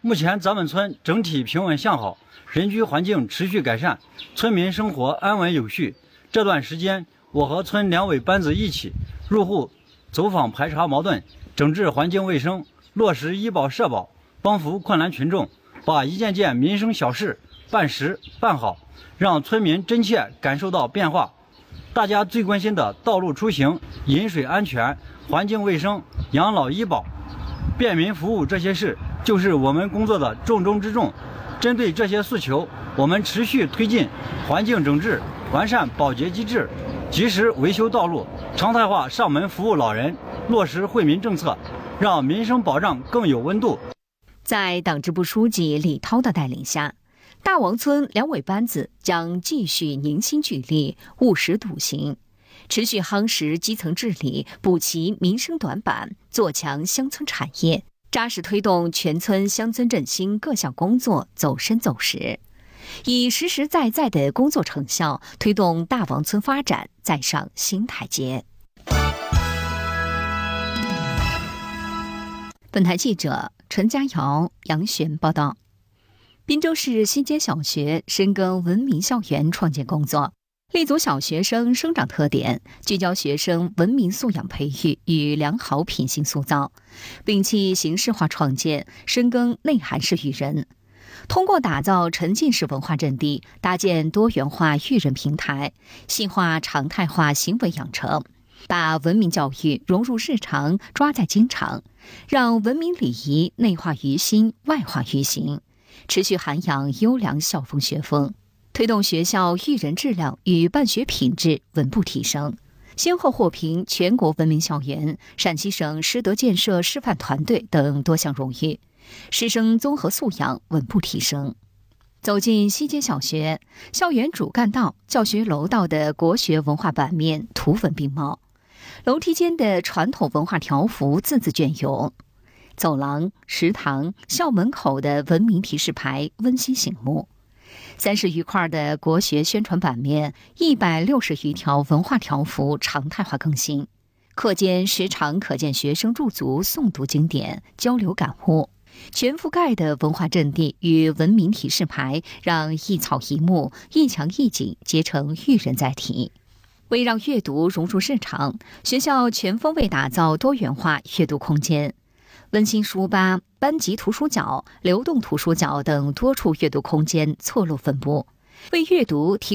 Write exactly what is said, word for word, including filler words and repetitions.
目前咱们村整体平稳向好，人居环境持续改善，村民生活安稳有序。这段时间，我和村两委班子一起入户走访排查矛盾，整治环境卫生，落实医保社保，帮扶困难群众，把一件件民生小事办实办好，让村民真切感受到变化。大家最关心的道路出行、饮水安全、环境卫生、养老医保、便民服务这些事，就是我们工作的重中之重。针对这些诉求，我们持续推进环境整治，完善保洁机制，及时维修道路，常态化上门服务老人，落实惠民政策，让民生保障更有温度。 在党支部书记李涛的带领下，大王村两委班子将继续凝心聚力、务实笃行，持续夯实基层治理，补齐民生短板，做强乡村产业，扎实推动全村乡村振兴各项工作走深走实，以实实在在的工作成效推动大王村发展再上新台阶。本台记者陈佳瑶、杨璇报道。滨州市西街小学深耕文明校园创建工作，立足小学生生长特点，聚焦学生文明素养培育与良好品行塑造，摒弃形式化创建，深耕内涵式育人。通过打造沉浸式文化阵地，搭建多元化育人平台，细化常态化行为养成，把文明教育融入日常，抓在经常，让文明礼仪内化于心，外化于行，持续涵养优良校风学风，推动学校育人质量与办学品质稳步提升，先后获评全国文明校园、陕西省师德建设示范团队等多项荣誉，师生综合素养稳步提升。走进西街小学，校园主干道、教学楼道的国学文化版面图文并茂，楼梯间的传统文化条幅字字隽永，走廊、食堂、校门口的文明提示牌温馨醒目，三十余块的国学宣传版面，一百六十余条文化条幅常态化更新，课间时常可见学生驻足诵读经典、交流感悟。全覆盖的文化阵地与文明提示牌，让一草一木、一墙一景结成育人载体。为让阅读融入日常，学校全方位打造多元化阅读空间。温馨书吧、班级图书角、流动图书角等多处阅读空间错落分布，为阅读提